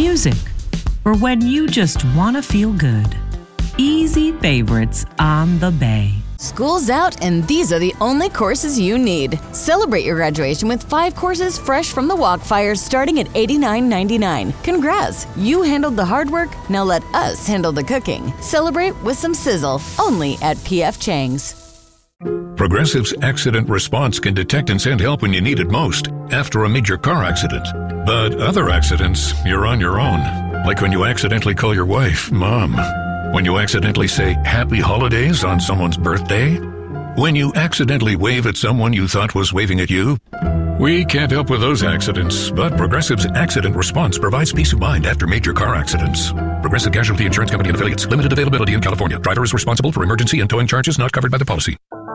music, or when you just want to feel good. Easy favorites on the Bay. School's out, and these are the only courses you need. Celebrate your graduation with 5 courses fresh from the Walkfire starting at $89.99. Congrats! You handled the hard work, now let us handle the cooking. Celebrate with some sizzle, only at P.F. Chang's. Progressive's Accident Response can detect and send help when you need it most, after a major car accident. But other accidents, you're on your own. Like when you accidentally call your wife Mom. When you accidentally say Happy Holidays on someone's birthday. When you accidentally wave at someone you thought was waving at you. We can't help with those accidents, but Progressive's Accident Response provides peace of mind after major car accidents. Progressive Casualty Insurance Company and Affiliates. Limited availability in California. Driver is responsible for emergency and towing charges not covered by the policy.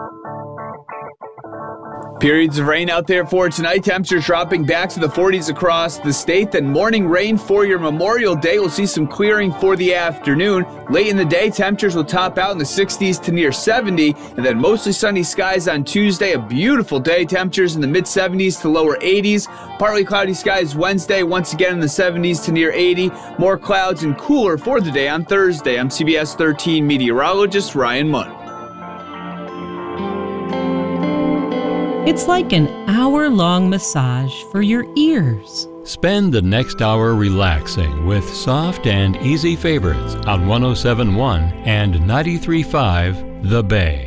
Periods of rain out there for tonight. Temperatures dropping back to the 40s across the state. Then morning rain for your Memorial Day. We'll see some clearing for the afternoon. Late in the day, temperatures will top out in the 60s to near 70. And then mostly sunny skies on Tuesday. A beautiful day. Temperatures in the mid-70s to lower 80s. Partly cloudy skies Wednesday. Once again in the 70s to near 80. More clouds and cooler for the day on Thursday. I'm CBS 13 meteorologist Ryan Munn. It's like an hour-long massage for your ears. Spend the next hour relaxing with soft and easy favorites on 107.1 and 93.5 The Bay.